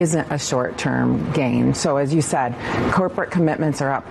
isn't a short-term gain. So as you said, corporate commitments are up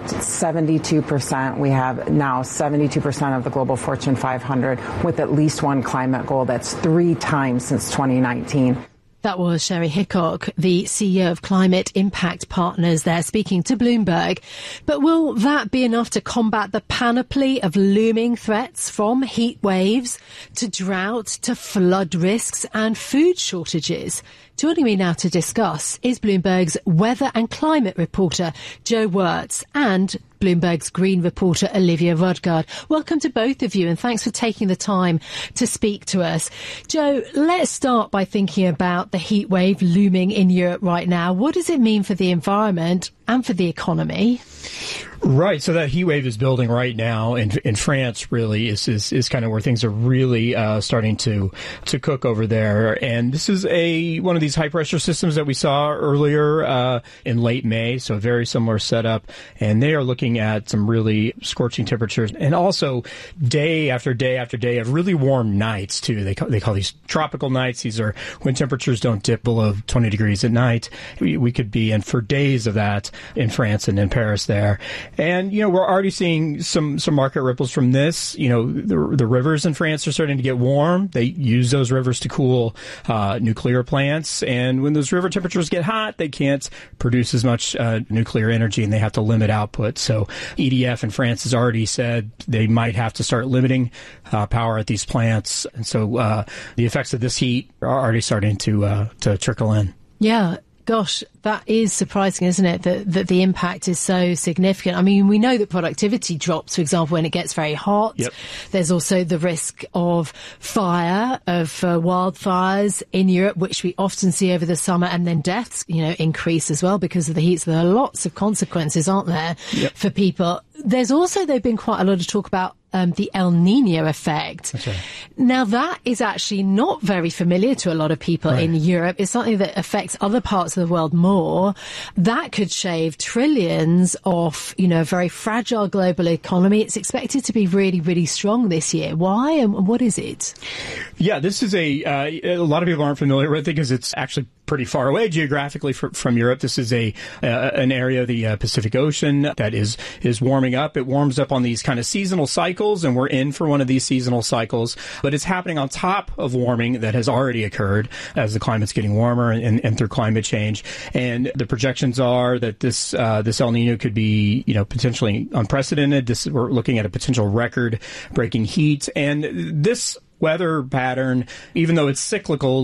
72%. We have now 72% of the global Fortune 500 with at least one climate goal. That's 3 times since 2019. That was Sherry Hickok, the CEO of Climate Impact Partners there, speaking to Bloomberg. But will that be enough to combat the panoply of looming threats, from heat waves to drought to flood risks and food shortages? Joining me now to discuss is Bloomberg's weather and climate reporter, Jo Wertz, and Bloomberg's green reporter, Olivia Rodgard. Welcome to both of you, and thanks for taking the time to speak to us. Jo, let's start by thinking about the heat wave looming in Europe right now. What does it mean for the environment and for the economy? Right. So that heat wave is building right now in France, really is kind of where things are really starting to cook over there. And this is one of these high pressure systems that we saw earlier in late May. So a very similar setup. And they are looking at some really scorching temperatures, and also day after day after day of really warm nights too. They call these tropical nights. These are when temperatures don't dip below 20 degrees at night. We could be in for days of that in France and in Paris there. And, we're already seeing some market ripples from this. The rivers in France are starting to get warm. They use those rivers to cool nuclear plants. And when those river temperatures get hot, they can't produce as much nuclear energy, and they have to limit output. So EDF in France has already said they might have to start limiting power at these plants. And so the effects of this heat are already starting to trickle in. Yeah. Gosh, that is surprising, isn't it, that the impact is so significant? I mean, we know that productivity drops, for example, when it gets very hot. Yep. There's also the risk of fire, of wildfires in Europe, which we often see over the summer, and then deaths, increase as well because of the heat. So there are lots of consequences, aren't there, for people? There's also, though, been quite a lot of talk about the El Niño effect. That's right. Now, that is actually not very familiar to a lot of people in Europe. It's something that affects other parts of the world more. That could shave trillions off, a very fragile global economy. It's expected to be really, really strong this year. Why, and what is it? Yeah, this is a lot of people aren't familiar with it because it's actually pretty far away geographically from Europe. This is an area of the Pacific Ocean that is warming up. It warms up on these kind of seasonal cycles, and we're in for one of these seasonal cycles. But it's happening on top of warming that has already occurred as the climate's getting warmer and through climate change. And the projections are that this El Niño could be, potentially unprecedented. We're looking at a potential record-breaking heat, and this weather pattern, even though it's cyclical,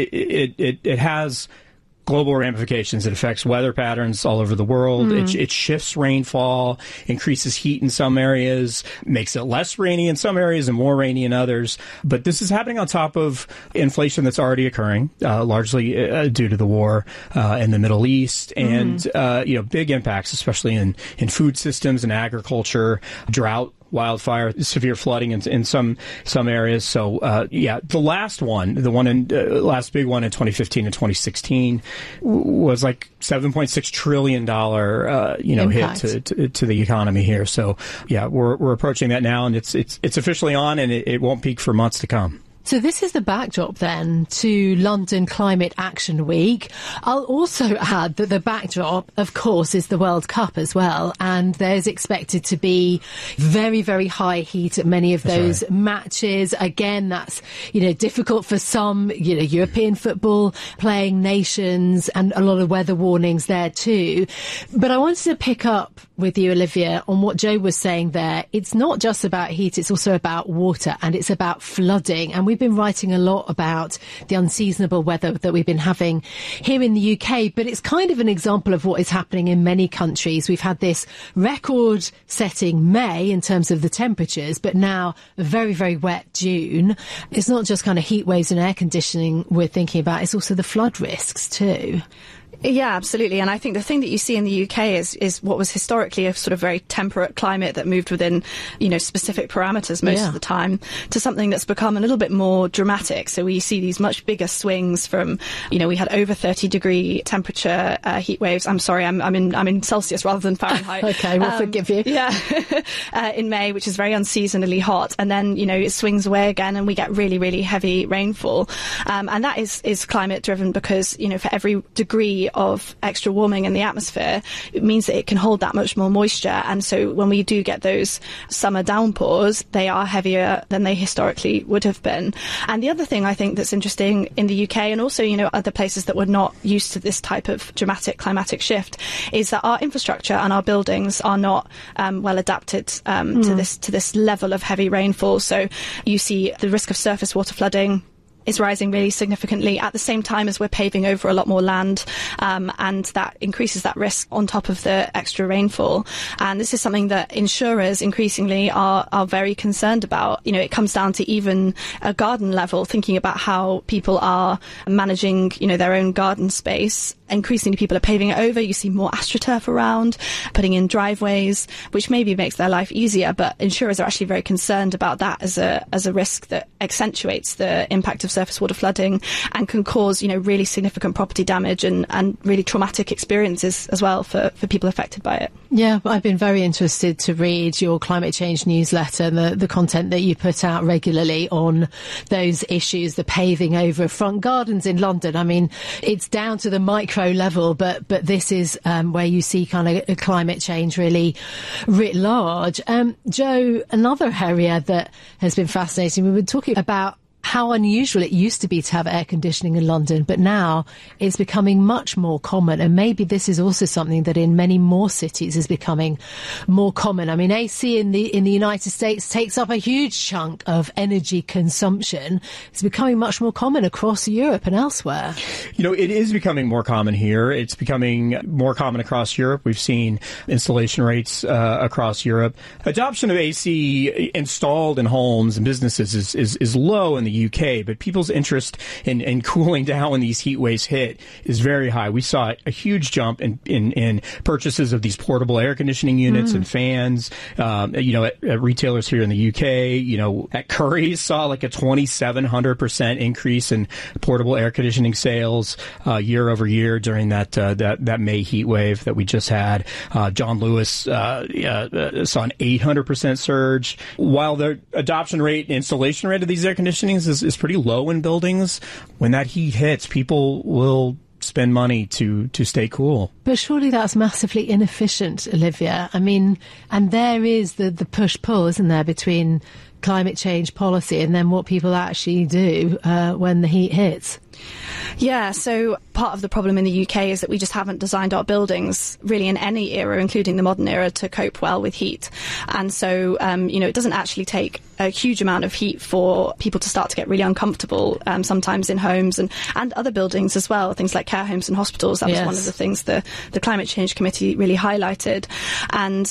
it has global ramifications. It affects weather patterns all over the world. It shifts rainfall, increases heat in some areas, makes it less rainy in some areas and more rainy in others. But this is happening on top of inflation that's already occurring, largely due to the war in the Middle East, and big impacts, especially in food systems and agriculture, drought, wildfire, severe flooding in some areas. So, the last one, last big one in 2015 and 2016 was like $7.6 trillion, hit to the economy here. So, we're approaching that now, and it's officially on, and it won't peak for months to come. So this is the backdrop then to London Climate Action Week. I'll also add that the backdrop, of course, is the World Cup as well. And there's expected to be very, very high heat at many of those matches. Again, that's, difficult for some, European football playing nations, and a lot of weather warnings there too. But I wanted to pick up with you, Olivia, on what Jo was saying there. It's not just about heat, it's also about water, and it's about flooding. And we've been writing a lot about the unseasonable weather that we've been having here in the UK, but it's kind of an example of what is happening in many countries. We've had this record-setting May in terms of the temperatures, but now a very, very wet June. It's not just kind of heat waves and air conditioning we're thinking about, it's also the flood risks too. Yeah, absolutely. And I think the thing that you see in the UK is what was historically a sort of very temperate climate that moved within, specific parameters most of the time, to something that's become a little bit more dramatic. So we see these much bigger swings from, we had over 30-degree temperature heat waves. I'm sorry, I'm in Celsius rather than Fahrenheit. Okay, we'll forgive you. Yeah, in May, which is very unseasonally hot, and then it swings away again, and we get really, really heavy rainfall. And that is climate driven because for every degree degree of extra warming in the atmosphere, it means that it can hold that much more moisture. And so when we do get those summer downpours, they are heavier than they historically would have been. And the other thing I think that's interesting in the UK, and also, other places that were not used to this type of dramatic climatic shift, is that our infrastructure and our buildings are not well adapted to this level of heavy rainfall. So you see the risk of surface water flooding is rising really significantly at the same time as we're paving over a lot more land, and that increases that risk on top of the extra rainfall. And this is something that insurers increasingly are very concerned about. It comes down to even a garden level, thinking about how people are managing, their own garden space. Increasingly people are paving it over. You see more AstroTurf around, putting in driveways, which maybe makes their life easier, but insurers are actually very concerned about that as a risk that accentuates the impact of surface water flooding and can cause, really significant property damage and really traumatic experiences as well for people affected by it. Yeah, I've been very interested to read your climate change newsletter, the content that you put out regularly on those issues, the paving over front gardens in London. I mean, it's down to the micro level, but this is where you see kind of climate change really writ large. Joe, another area that has been fascinating, we were talking about how unusual it used to be to have air conditioning in London, but now it's becoming much more common. And maybe this is also something that in many more cities is becoming more common. I mean, AC in the United States takes up a huge chunk of energy consumption. It's becoming much more common across Europe and elsewhere. It is becoming more common here. It's becoming more common across Europe. We've seen installation rates across Europe. Adoption of AC installed in homes and businesses is low in the UK, but people's interest in cooling down when these heat waves hit is very high. We saw a huge jump in purchases of these portable air conditioning units and fans. At retailers here in the UK, at Currys saw like a 2,700% increase in portable air conditioning sales year over year during that May heat wave that we just had. John Lewis saw an 800% surge. While the adoption rate and installation rate of these air conditionings is pretty low in buildings, when that heat hits, people will spend money to stay cool. But surely that's massively inefficient, Olivia. I mean, and there is the push-pull, isn't there, between climate change policy and then what people actually do when the heat hits. Yeah, so part of the problem in the UK is that we just haven't designed our buildings really in any era, including the modern era, to cope well with heat. And so, it doesn't actually take a huge amount of heat for people to start to get really uncomfortable, sometimes in homes and other buildings as well, things like care homes and hospitals. That was one of the things the Climate Change Committee really highlighted. And,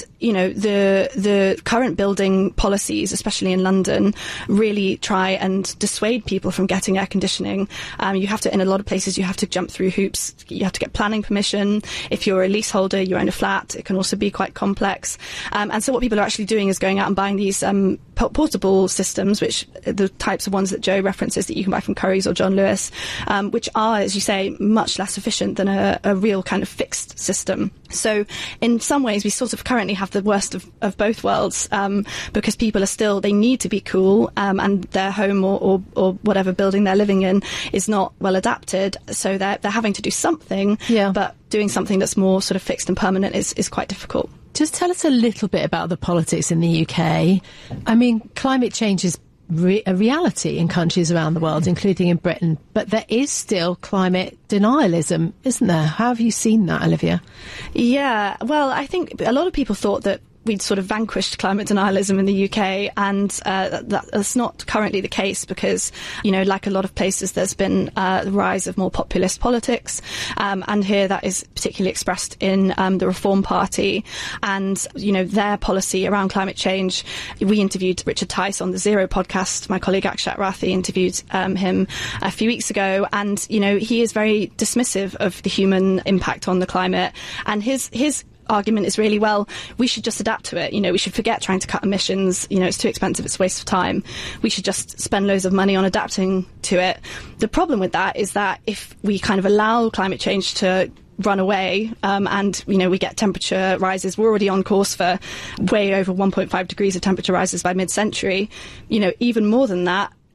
the current building policies, especially in London, really try and dissuade people from getting air conditioning. You have to, in a lot of places, you have to jump through hoops. You have to get planning permission. If you're a leaseholder, you own a flat, it can also be quite complex. And so what people are actually doing is going out and buying these portable systems, which are the types of ones that Joe references that you can buy from Currys or John Lewis, which are, as you say, much less efficient than a real kind of fixed system. So in some ways, we sort of currently have the worst of both worlds, because people are still, they need to be cool, and their home or whatever building they're living in is not well adapted. So they're having to do something, but doing something that's more sort of fixed and permanent is quite difficult. Just tell us a little bit about the politics in the UK. I mean, climate change is a reality in countries around the world, including in Britain, but there is still climate denialism, isn't there? How have you seen that, Olivia? Yeah, well, I think a lot of people thought that we'd sort of vanquished climate denialism in the UK, and that's not currently the case because, like a lot of places, there's been the rise of more populist politics, and here that is particularly expressed in the Reform Party and, their policy around climate change. We interviewed Richard Tice on the Zero podcast. My colleague Akshat Rathi interviewed him a few weeks ago, and, he is very dismissive of the human impact on the climate, and his argument is really, well, we should just adapt to it. We should forget trying to cut emissions. It's too expensive. It's a waste of time. We should just spend loads of money on adapting to it. The problem with that is that if we kind of allow climate change to run away, and we get temperature rises, we're already on course for way over 1.5 degrees of temperature rises by mid-century. Even more than that,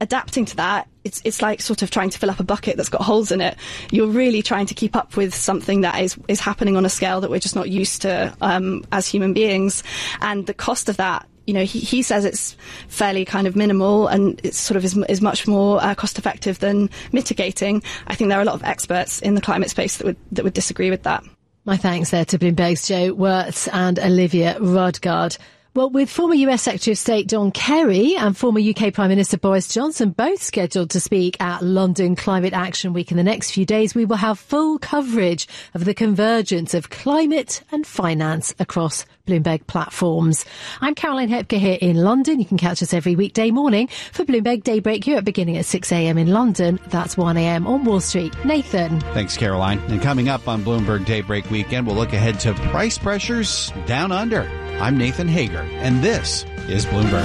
adapting to that, it's like sort of trying to fill up a bucket that's got holes in it. You're really trying to keep up with something that is happening on a scale that we're just not used to as human beings. And the cost of that, you know, he says it's fairly kind of minimal and it's sort of is much more cost effective than mitigating. I think there are a lot of experts in the climate space that would disagree with that. My thanks there to Bloomberg's Jo Wirtz and Olivia Rodgard. Well, with former US Secretary of State John Kerry and former UK Prime Minister Boris Johnson both scheduled to speak at London Climate Action Week in the next few days, we will have full coverage of the convergence of climate and finance across Bloomberg platforms. I'm Caroline Hepker here in London. You can catch us every weekday morning for Bloomberg Daybreak Europe beginning at 6 a.m. in London. That's 1 a.m. on Wall Street. Nathan. Thanks, Caroline. And coming up on Bloomberg Daybreak Weekend, we'll look ahead to price pressures down under. I'm Nathan Hager, and this is Bloomberg.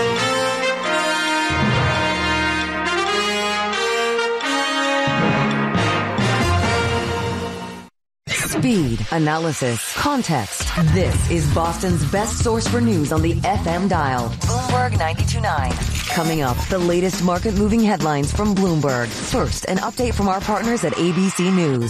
Speed, analysis, context. This is Boston's best source for news on the FM dial. Bloomberg 92.9. Coming up, the latest market-moving headlines from Bloomberg. First, an update from our partners at ABC News.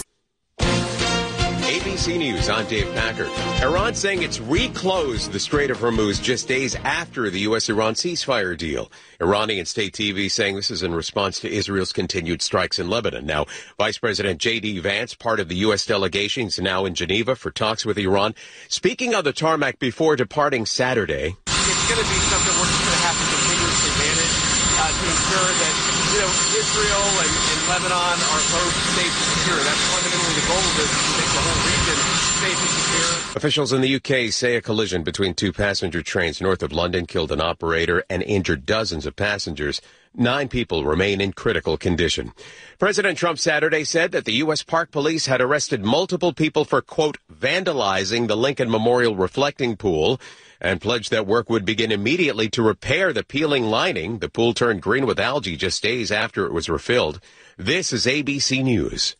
ABC News, I'm Dave Packard. Iran saying it's reclosed the Strait of Hormuz just days after the U.S.-Iran ceasefire deal. Iranian state TV saying this is in response to Israel's continued strikes in Lebanon. Now, Vice President J.D. Vance, part of the U.S. delegation, is now in Geneva for talks with Iran. Speaking on the tarmac before departing Saturday. It's going to be something we're just going to have to continuously manage to ensure that, you know, Israel and Lebanon are both safe and secure. That's fundamentally the goal of this, to make the whole region safe and secure. Officials in the UK say a collision between two passenger trains north of London killed an operator and injured dozens of passengers. 9 people remain in critical condition. President Trump Saturday said that the U.S. Park Police had arrested multiple people for, quote, vandalizing the Lincoln Memorial reflecting pool, and pledged that work would begin immediately to repair the peeling lining. The pool turned green with algae just days after it was refilled. This is ABC News.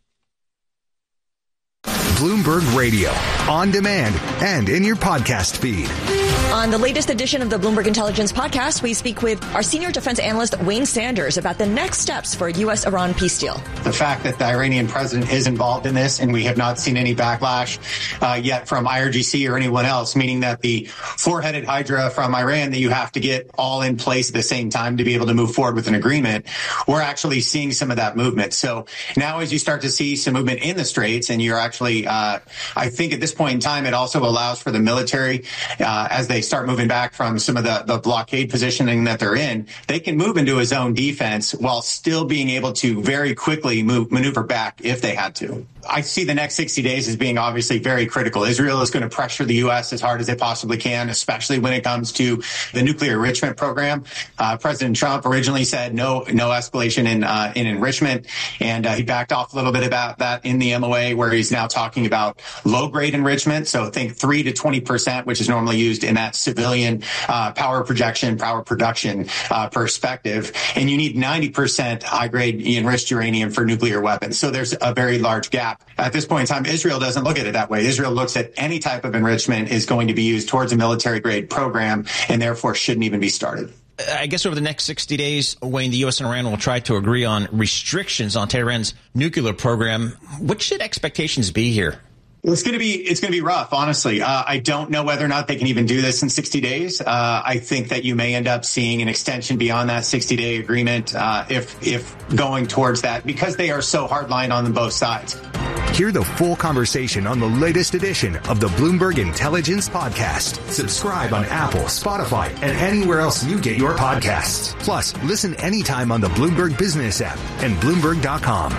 Bloomberg Radio, on demand and in your podcast feed. On the latest edition of the Bloomberg Intelligence Podcast, we speak with our senior defense analyst, Wayne Sanders, about the next steps for a U.S.-Iran peace deal. The fact that the Iranian president is involved in this, and we have not seen any backlash yet from IRGC or anyone else, meaning that the four-headed hydra from Iran that you have to get all in place at the same time to be able to move forward with an agreement, we're actually seeing some of that movement. So now as you start to see some movement in the Straits, and you're actually, I think at this point in time, it also allows for the military, as they start moving back from some of the blockade positioning that they're in, they can move into a zone defense while still being able to very quickly maneuver back if they had to. I see the next 60 days as being obviously very critical. Israel is going to pressure the U.S. as hard as they possibly can, especially when it comes to the nuclear enrichment program. President Trump originally said no escalation in enrichment, and he backed off a little bit about that in the MOA, where he's now talking about low-grade enrichment. So think 3 to 20%, which is normally used in that civilian power production perspective. And you need 90% high-grade enriched uranium for nuclear weapons. So there's a very large gap. At this point in time, Israel doesn't look at it that way. Israel looks at any type of enrichment is going to be used towards a military-grade program and therefore shouldn't even be started. I guess over the next 60 days, Wayne, the U.S. and Iran will try to agree on restrictions on Tehran's nuclear program. What should expectations be here? It's going to be rough, honestly. I don't know whether or not they can even do this in 60 days. I think that you may end up seeing an extension beyond that 60-day agreement if going towards that, because they are so hardline on both sides. Hear the full conversation on the latest edition of the Bloomberg Intelligence Podcast. Subscribe on Apple, Spotify, and anywhere else you get your podcasts. Plus, listen anytime on the Bloomberg Business app and Bloomberg.com.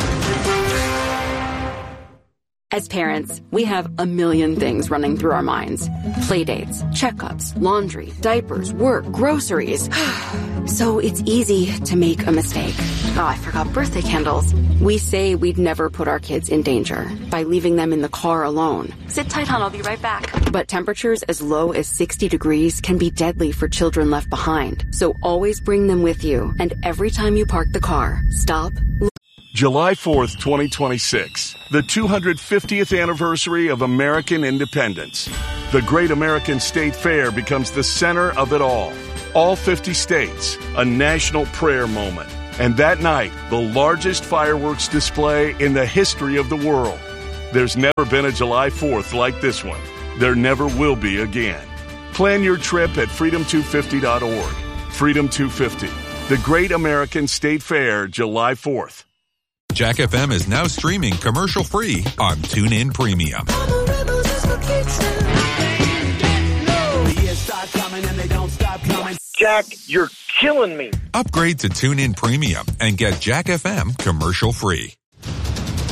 As parents, we have a million things running through our minds. Playdates, checkups, laundry, diapers, work, groceries. So it's easy to make a mistake. Oh, I forgot birthday candles. We say we'd never put our kids in danger by leaving them in the car alone. Sit tight, hon, I'll be right back. But temperatures as low as 60 degrees can be deadly for children left behind. So always bring them with you. And every time you park the car, stop. July 4th, 2026, the 250th anniversary of American independence. The Great American State Fair becomes the center of it all. all 50 states, a national prayer moment. And that night, the largest fireworks display in the history of the world. There's never been a July 4th like this one. There never will be again. Plan your trip at freedom250.org. Freedom 250, the Great American State Fair, July 4th. Jack FM is now streaming commercial-free on TuneIn Premium. Jack, you're killing me. Upgrade to TuneIn Premium and get Jack FM commercial-free.